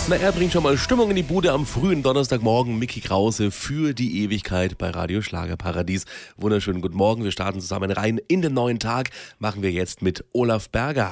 Na, er bringt schon mal Stimmung in die Bude am frühen Donnerstagmorgen. Micky Krause für die Ewigkeit bei Radio Schlagerparadies. Wunderschönen guten Morgen. Wir starten zusammen rein in den neuen Tag. Machen wir jetzt mit Olaf Berger.